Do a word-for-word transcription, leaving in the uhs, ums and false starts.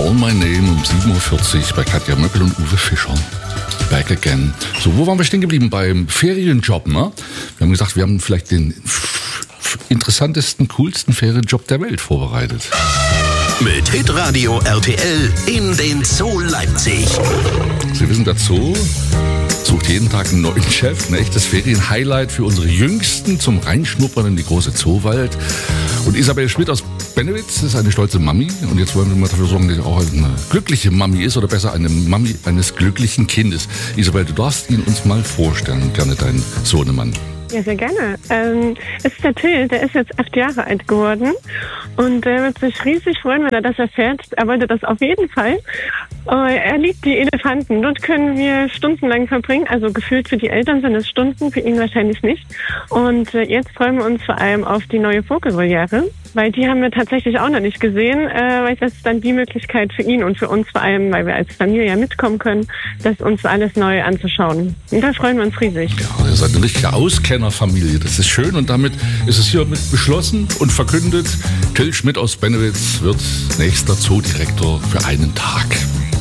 Call My Name um sieben Uhr vierzig bei Katja Möckel und Uwe Fischer. Back again. So, wo waren wir stehen geblieben? Beim Ferienjob, ne? Wir haben gesagt, wir haben vielleicht den f- f- interessantesten, coolsten Ferienjob der Welt vorbereitet. Mit Hitradio R T L in den Zoo Leipzig. Sie wissen, der Zoo sucht jeden Tag einen neuen Chef. Ein echtes Ferienhighlight für unsere Jüngsten zum Reinschnuppern in die große Zoowald. Und Isabel Schmidt aus Bennewitz ist eine stolze Mami. Und jetzt wollen wir mal dafür sorgen, dass sie auch eine glückliche Mami ist. Oder besser eine Mami eines glücklichen Kindes. Isabel, du darfst ihn uns mal vorstellen. Gerne deinen Sohnemann. Ja, sehr gerne. Ähm, es ist der Till, der ist jetzt acht Jahre alt geworden und er wird sich riesig freuen, wenn er das erfährt. Er wollte das auf jeden Fall. Äh, er liebt die Elefanten. Dort können wir stundenlang verbringen. Also gefühlt für die Eltern sind es Stunden, für ihn wahrscheinlich nicht. Und äh, jetzt freuen wir uns vor allem auf die neue Vogelvoliere, weil die haben wir tatsächlich auch noch nicht gesehen. Äh, weil das ist dann die Möglichkeit für ihn und für uns vor allem, weil wir als Familie ja mitkommen können, das uns alles neu anzuschauen. Und da freuen wir uns riesig. Ja, ihr seid eine richtige Auskennerfamilie. Das ist schön und damit ist es hiermit beschlossen und verkündet. Till Schmidt aus Bennewitz wird nächster Zoodirektor für einen Tag.